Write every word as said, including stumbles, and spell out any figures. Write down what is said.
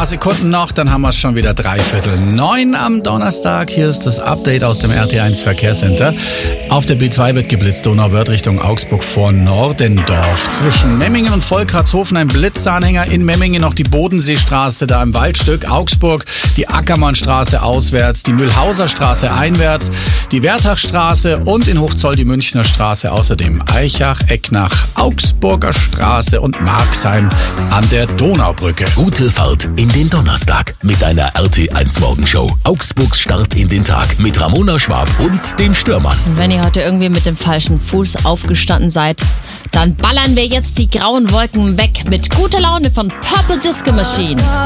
Paar Sekunden noch, dann haben wir es schon wieder dreiviertel neun am Donnerstag. Hier ist das Update aus dem R T eins Verkehrscenter. Auf der B zwei wird geblitzt, Donauwörth Richtung Augsburg vor Nordendorf. Zwischen Memmingen und Volkratshofen ein Blitzanhänger. In Memmingen noch die Bodenseestraße da im Waldstück. Augsburg die Ackermannstraße auswärts, die Mühlhauser Straße einwärts, die Wertachstraße und in Hochzoll die Münchner Straße. Außerdem Eichach, Ecknach, Augsburger Straße und Marxheim an der Donaubrücke. Gute Fahrt in den Donnerstag mit deiner R T eins Morgenshow. Augsburgs Start in den Tag mit Ramona Schwab und dem Stürmann. Und wenn ihr heute irgendwie mit dem falschen Fuß aufgestanden seid, dann ballern wir jetzt die grauen Wolken weg mit guter Laune von Purple Disco Machine.